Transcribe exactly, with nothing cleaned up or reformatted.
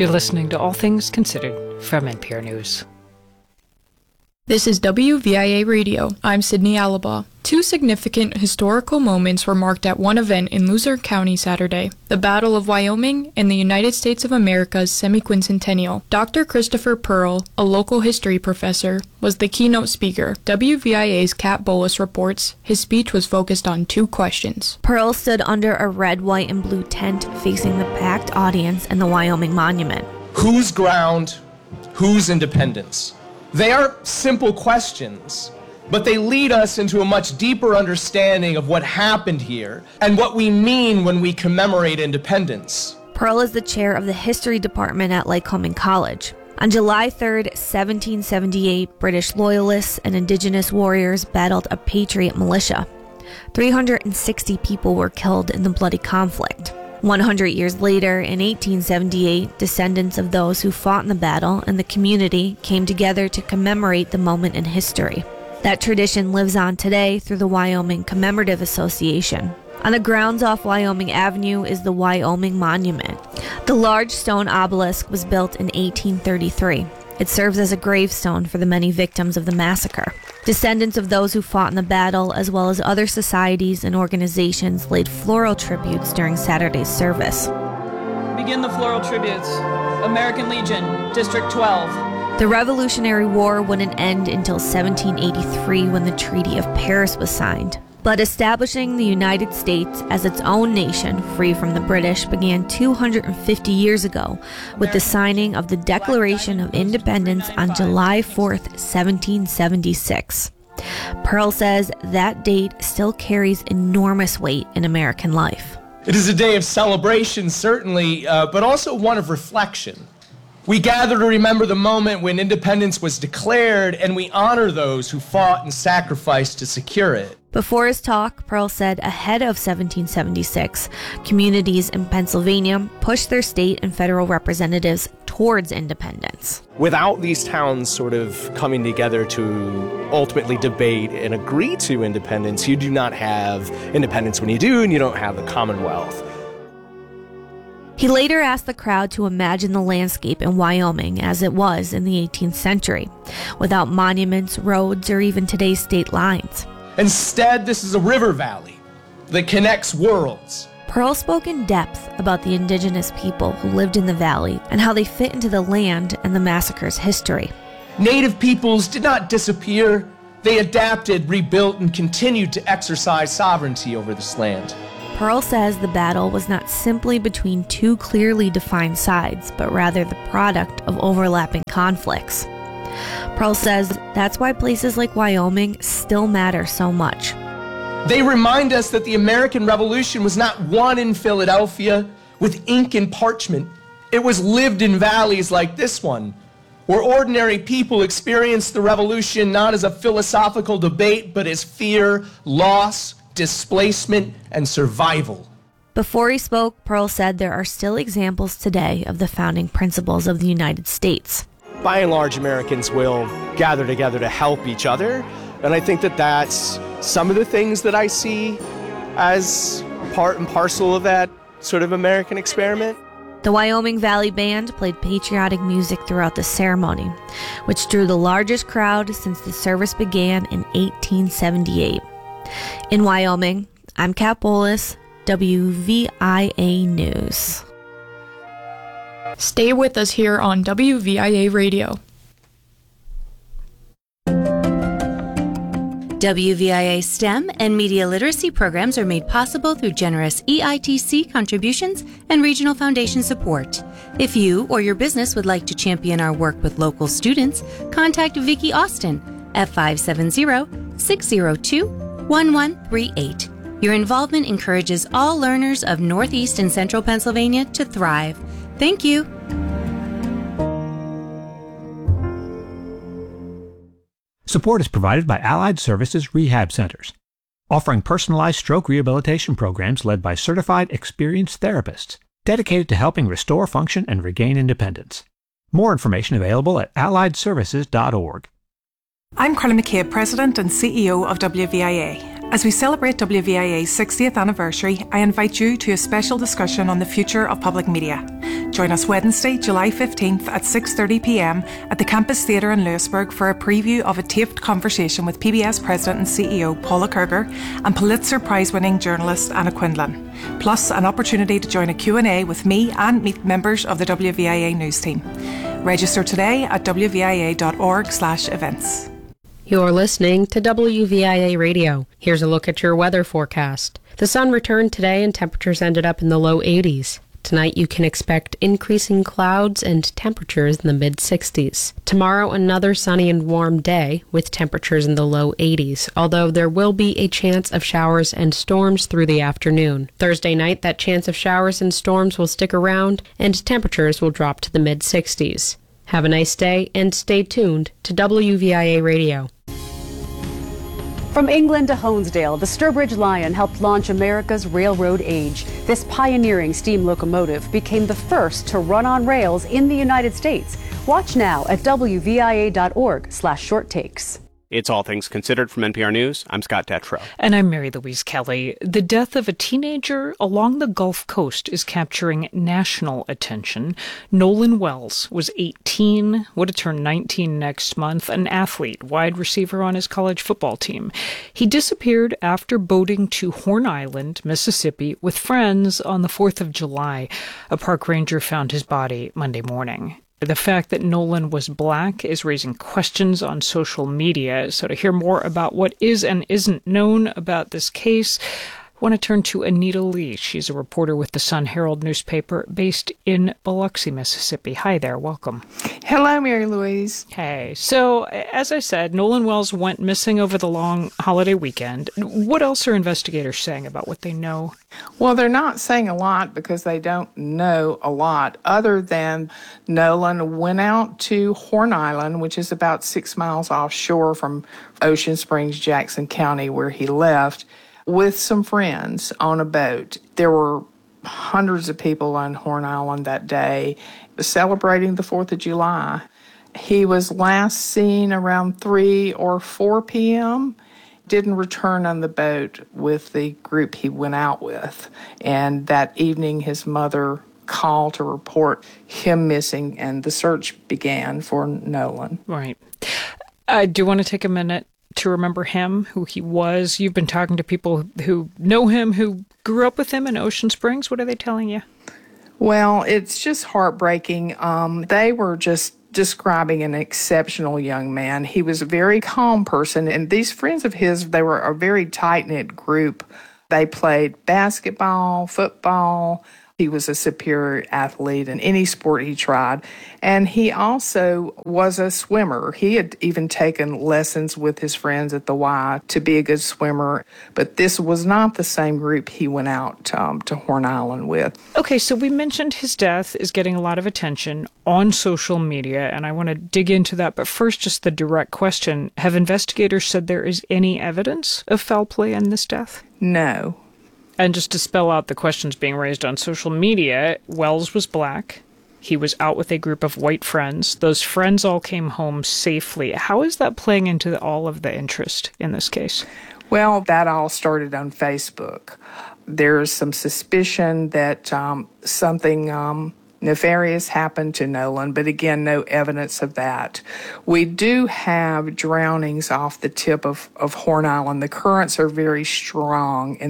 You're listening to All Things Considered from N P R News. This is W V I A Radio. I'm Sydney Alaba. Two significant historical moments were marked at one event in Luzerne County Saturday, the Battle of Wyoming and the United States of America's semi-quincentennial. Doctor Christopher Pearl, a local history professor, was the keynote speaker. W V I A's Kat Bolus reports his speech was focused on two questions. Pearl stood under a red, white, and blue tent facing the packed audience and the Wyoming Monument. Whose ground? Whose independence? They are simple questions, but they lead us into a much deeper understanding of what happened here and what we mean when we commemorate independence. Pearl is the chair of the history department at Lycoming College. On July third, seventeen seventy-eight, British loyalists and indigenous warriors battled a patriot militia. three hundred sixty people were killed in the bloody conflict. one hundred years later, in eighteen seventy-eight, descendants of those who fought in the battle and the community came together to commemorate the moment in history. That tradition lives on today through the Wyoming Commemorative Association. On the grounds off Wyoming Avenue is the Wyoming Monument. The large stone obelisk was built in eighteen thirty-three. It serves as a gravestone for the many victims of the massacre. Descendants of those who fought in the battle, as well as other societies and organizations, laid floral tributes during Saturday's service. Begin the floral tributes. American Legion, District twelve. The Revolutionary War wouldn't end until seventeen eighty-three when the Treaty of Paris was signed. But establishing the United States as its own nation, free from the British, began two hundred fifty years ago with the signing of the Declaration of Independence on July fourth, seventeen seventy-six. Pearl says that date still carries enormous weight in American life. It is a day of celebration, certainly, uh, but also one of reflection. We gather to remember the moment when independence was declared, and we honor those who fought and sacrificed to secure it. Before his talk, Pearl said ahead of seventeen seventy-six, communities in Pennsylvania pushed their state and federal representatives towards independence. Without these towns sort of coming together to ultimately debate and agree to independence, you do not have independence when you do, and you don't have the Commonwealth. He later asked the crowd to imagine the landscape in Wyoming as it was in the eighteenth century, without monuments, roads, or even today's state lines. Instead, this is a river valley that connects worlds. Pearl spoke in depth about the indigenous people who lived in the valley and how they fit into the land and the massacre's history. Native peoples did not disappear. They adapted, rebuilt, and continued to exercise sovereignty over this land. Pearl says the battle was not simply between two clearly defined sides, but rather the product of overlapping conflicts. Pearl says that's why places like Wyoming still matter so much. They remind us that the American Revolution was not won in Philadelphia with ink and parchment. It was lived in valleys like this one, where ordinary people experienced the revolution not as a philosophical debate, but as fear, loss, displacement, and survival. Before he spoke, Pearl said there are still examples today of the founding principles of the United States. By and large, Americans will gather together to help each other, and I think that that's some of the things that I see as part and parcel of that sort of American experiment. The Wyoming Valley Band played patriotic music throughout the ceremony, which drew the largest crowd since the service began in eighteen seventy-eight. In Wyoming, I'm Kat Bolus, W V I A News. Stay with us here on W V I A Radio. W V I A STEM and media literacy programs are made possible through generous E I T C contributions and regional foundation support. If you or your business would like to champion our work with local students, contact Vicki Austin at five seven zero, six zero two, one one three eight. Your involvement encourages all learners of Northeast and Central Pennsylvania to thrive. Thank you. Support is provided by Allied Services Rehab Centers, offering personalized stroke rehabilitation programs led by certified, experienced therapists dedicated to helping restore function and regain independence. More information available at allied services dot org. I'm Carla McCabe, President and C E O of W V I A. As we celebrate W V I A's sixtieth anniversary, I invite you to a special discussion on the future of public media. Join us Wednesday, July fifteenth at six thirty p m at the Campus Theatre in Lewisburg for a preview of a taped conversation with P B S President and C E O Paula Kerger and Pulitzer Prize-winning journalist Anna Quindlen, plus an opportunity to join a Q and A with me and meet members of the W V I A news team. Register today at w v i a dot org slash events. You're listening to W V I A Radio. Here's a look at your weather forecast. The sun returned today and temperatures ended up in the low eighties. Tonight you can expect increasing clouds and temperatures in the mid sixties. Tomorrow another sunny and warm day with temperatures in the low eighties, although there will be a chance of showers and storms through the afternoon. Thursday night that chance of showers and storms will stick around and temperatures will drop to the mid sixties. Have a nice day and stay tuned to W V I A Radio. From England to Honesdale, the Sturbridge Lion helped launch America's railroad age. This pioneering steam locomotive became the first to run on rails in the United States. Watch now at w v i a dot org slash short takes. It's All Things Considered from N P R News. I'm Scott Detrow. And I'm Mary Louise Kelly. The death of a teenager along the Gulf Coast is capturing national attention. Nolan Wells was eighteen, would have turned nineteen next month, an athlete, wide receiver on his college football team. He disappeared after boating to Horn Island, Mississippi, with friends on the fourth of July. A park ranger found his body Monday morning. The fact that Nolan was black is raising questions on social media. So to hear more about what is and isn't known about this case, I want to turn to Anita Lee. She's a reporter with the Sun Herald newspaper based in Biloxi, Mississippi. Hi there. Welcome. Hello, Mary Louise. Hey. So, as I said, Nolan Wells went missing over the long holiday weekend. What else are investigators saying about what they know? Well, they're not saying a lot because they don't know a lot other than Nolan went out to Horn Island, which is about six miles offshore from Ocean Springs, Jackson County, where he left, with some friends on a boat. There were hundreds of people on Horn Island that day celebrating the fourth of July. He was last seen around three or four p m, didn't return on the boat with the group he went out with. And that evening, his mother called to report him missing, and the search began for Nolan. Right. I do want to take a minute to remember him, who he was. You've been talking to people who know him, who grew up with him in Ocean Springs. What are they telling you? Well, it's just heartbreaking. Um, they were just describing an exceptional young man. He was a very calm person, and these friends of his, they were a very tight-knit group. They played basketball, football. He was a superior athlete in any sport he tried. And he also was a swimmer. He had even taken lessons with his friends at the Y to be a good swimmer. But this was not the same group he went out um, to Horn Island with. Okay, so we mentioned his death is getting a lot of attention on social media, and I want to dig into that. But first, just the direct question. Have investigators said there is any evidence of foul play in this death? No. And just to spell out the questions being raised on social media, Wells was black. He was out with a group of white friends. Those friends all came home safely. How is that playing into all of the interest in this case? Well, that all started on Facebook. There's some suspicion that um, something um, nefarious happened to Nolan, but again, no evidence of that. We do have drownings off the tip of, of Horn Island. The currents are very strong, and